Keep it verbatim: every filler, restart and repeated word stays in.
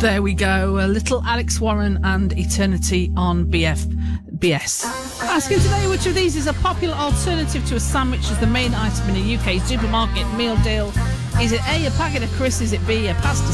There we go. A little Alex Warren and Eternity on B F B S. Asking today which of these is a popular alternative to a sandwich as the main item in a U K supermarket meal deal. Is it A, a packet of crisps? Is it B, a pasta